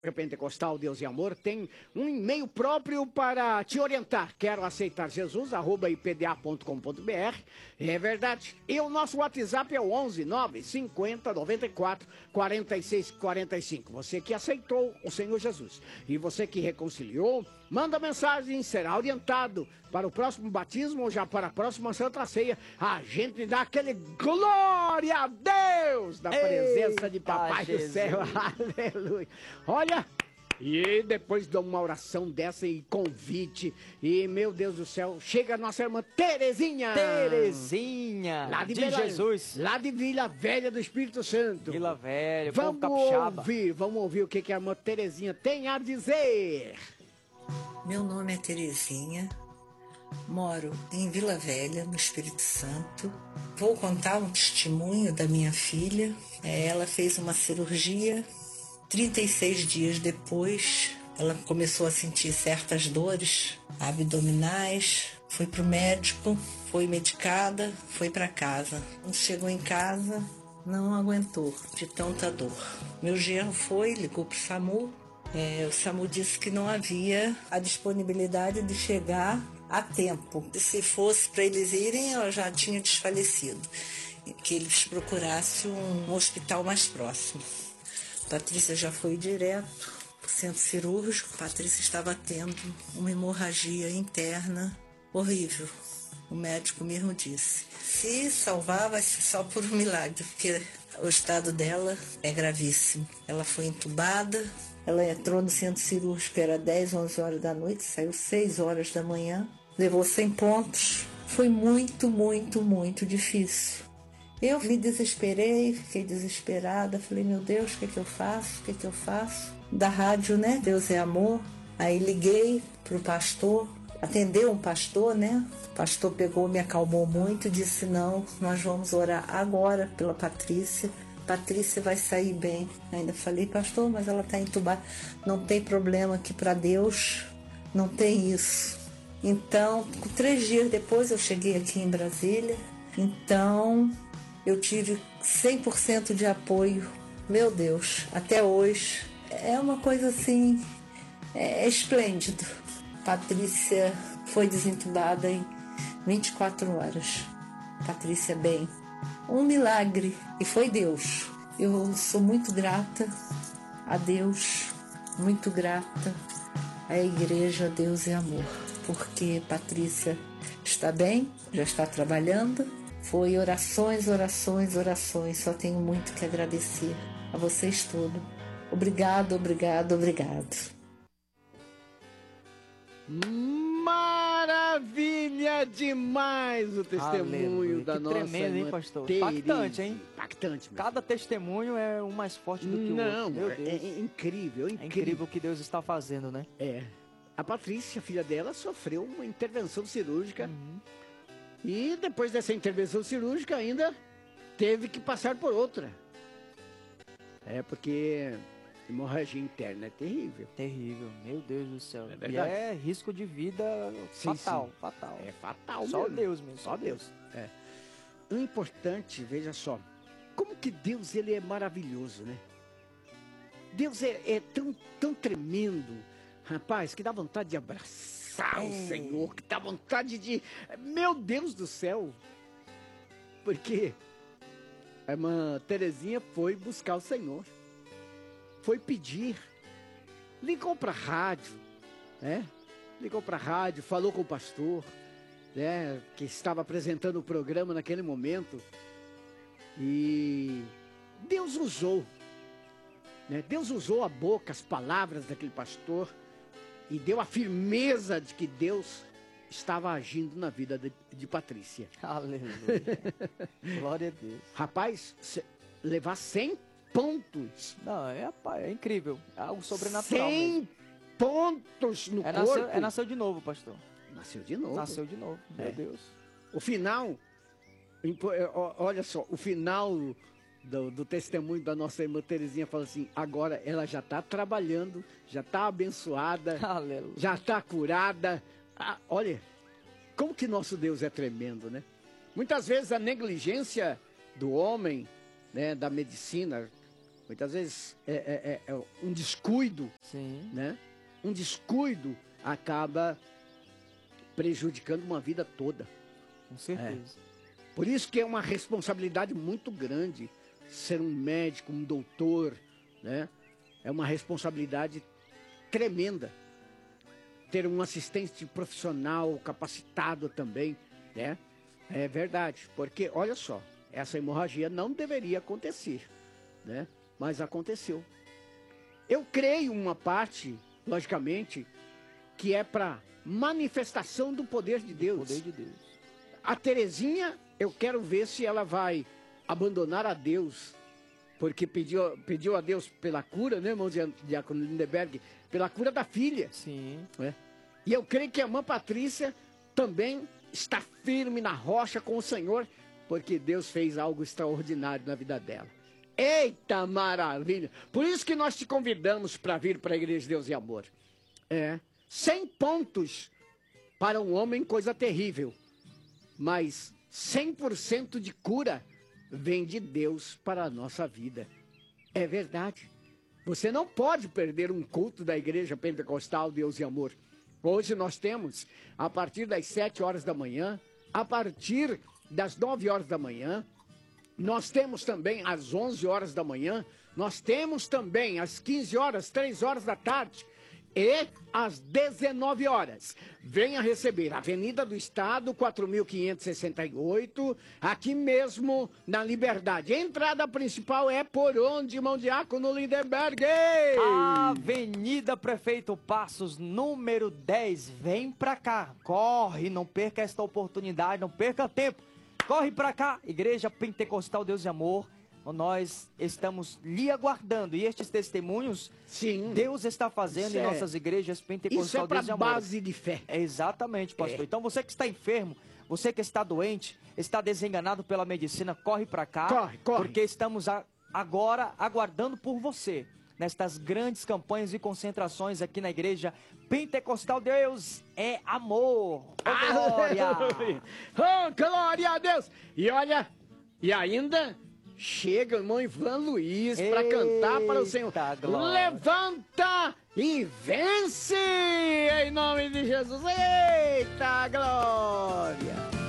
Pentecostal Deus e Amor tem um e-mail próprio para te orientar. Quero aceitar Jesus, @ipda.com.br. É verdade. E o nosso WhatsApp é o 11 950 94 46 45. Você que aceitou o Senhor Jesus e você que reconciliou, manda mensagem, será orientado para o próximo batismo ou já para a próxima Santa Ceia. A gente dá aquele glória a Deus da presença de Papai do Céu. Aleluia. Olha, e depois de uma oração dessa e convite, e meu Deus do céu, chega a nossa irmã Terezinha. Terezinha, lá de Jesus. Lá de Vila Velha do Espírito Santo. Vila Velha, vamos capixaba. Vamos ouvir o que a irmã Terezinha tem a dizer. Meu nome é Terezinha, moro em Vila Velha, no Espírito Santo. Vou contar um testemunho da minha filha. Ela fez uma cirurgia. 36 dias depois, ela começou a sentir certas dores abdominais, foi para o médico, foi medicada, foi para casa. Quando chegou em casa, não aguentou de tanta dor. Meu genro ligou para o SAMU. O SAMU disse que não havia a disponibilidade de chegar a tempo. Se fosse para eles irem, ela já tinha desfalecido. Que eles procurassem um hospital mais próximo. Patrícia já foi direto para o centro cirúrgico. Patrícia estava tendo uma hemorragia interna horrível. O médico mesmo disse: se salvar, vai ser só por um milagre, porque o estado dela é gravíssimo. Ela foi entubada, ela entrou no centro cirúrgico, era 10, 11 horas da noite, saiu 6 horas da manhã, levou 100 pontos. Foi muito, muito, muito difícil. Eu me desesperei, fiquei desesperada, falei, meu Deus, o que eu faço? O que eu faço? Da rádio, né? Deus é Amor. Aí liguei pro pastor, atendeu um pastor, né? O pastor pegou, me acalmou muito, disse, não, nós vamos orar agora pela Patrícia. Patrícia vai sair bem. Ainda falei, pastor, mas ela está entubada. Não tem problema, que para Deus não tem isso. Então, 3 dias depois eu cheguei aqui em Brasília. Então, eu tive 100% de apoio. Meu Deus, até hoje. É uma coisa assim, é esplêndido. Patrícia foi desentubada em 24 horas. Patrícia bem. Um milagre. E foi Deus. Eu sou muito grata a Deus, muito grata à igreja Deus é Amor. Porque Patrícia está bem, já está trabalhando. Foi orações, orações, orações. Só tenho muito que agradecer a vocês todos. Obrigado, obrigado, obrigado. Maravilha demais o testemunho da nossa tremendo, irmã, hein, pastor? Tereza. Impactante, hein? Impactante mesmo. Cada testemunho é um mais forte do que o outro. Meu Deus. É incrível, É incrível o que Deus está fazendo, né? É. A Patrícia, filha dela, sofreu uma intervenção cirúrgica. E depois dessa intervenção cirúrgica ainda teve que passar por outra. É porque hemorragia interna é terrível. Terrível, meu Deus do céu. É verdade. E é risco de vida fatal, sim. fatal. É fatal Só mesmo. Deus mesmo. Só Deus. É. O importante, veja só, como que Deus ele é maravilhoso, né? Deus é tão tremendo, rapaz, que dá vontade de abraçar o Senhor, que dá vontade de... Meu Deus do céu! Porque a irmã Terezinha foi buscar o Senhor, foi pedir, ligou para a rádio, né? Ligou para a rádio, falou com o pastor, né? Que estava apresentando o programa naquele momento, e Deus usou, né? Deus usou a boca, as palavras daquele pastor, e deu a firmeza de que Deus estava agindo na vida de Patrícia. Aleluia. Glória a Deus. Rapaz, levar 100 pontos. Não, é incrível. É algo sobrenatural 100 mesmo. pontos no corpo. Nasceu de novo, pastor. Nasceu de novo. Nasceu de novo, meu Deus. O final, olha só, o final do testemunho da nossa irmã Terezinha fala assim, agora ela já está trabalhando, já está abençoada, Aleluia. Já está curada. Olha, como que nosso Deus é tremendo, né? Muitas vezes a negligência do homem, né, da medicina, Muitas vezes é um descuido, Sim. né? Um descuido acaba prejudicando uma vida toda. Com certeza. Por isso que é uma responsabilidade muito grande ser um médico, um doutor, né? É uma responsabilidade tremenda. Ter um assistente profissional capacitado também, né? É verdade, porque olha só, essa hemorragia não deveria acontecer, né? Mas aconteceu. Eu creio uma parte, logicamente, que é para manifestação do poder de Deus. O poder de Deus. A Terezinha, eu quero ver se ela vai abandonar a Deus, porque pediu a Deus pela cura, né, irmão Diácono Lindenberg? Pela cura da filha. Sim. Né? E eu creio que a irmã Patrícia também está firme na rocha com o Senhor, porque Deus fez algo extraordinário na vida dela. Eita maravilha! Por isso que nós te convidamos para vir para a Igreja de Deus e Amor. 100 pontos para um homem, coisa terrível. Mas 100% de cura vem de Deus para a nossa vida. É verdade. Você não pode perder um culto da Igreja Pentecostal Deus e Amor. Hoje nós temos, a partir das 7 horas da manhã, a partir das 9 horas da manhã, nós temos também às 11 horas da manhã, nós temos também às 15 horas, 3 horas da tarde e às 19 horas. Venha receber Avenida do Estado, 4.568, aqui mesmo na Liberdade. A entrada principal é por onde, irmão Diácono Lindenberg? Avenida Prefeito Passos, número 10. Vem pra cá, corre, não perca esta oportunidade, não perca tempo. Corre pra cá, Igreja Pentecostal Deus e Amor. Nós estamos lhe aguardando. E estes testemunhos, sim, Deus está fazendo em nossas igrejas Pentecostal Deus e Amor. Isso é para base de fé. Exatamente, pastor. Então você que está enfermo, você que está doente, está desenganado pela medicina, corre pra cá. Corre. Porque estamos agora aguardando por você. Nestas grandes campanhas e concentrações aqui na Igreja Pentecostal Deus é Amor. Oh, glória! Oh, glória a Deus! E olha, e ainda chega o irmão Ivan Luiz para cantar para o Senhor. Glória. Levanta e vence! Em nome de Jesus. Eita, glória!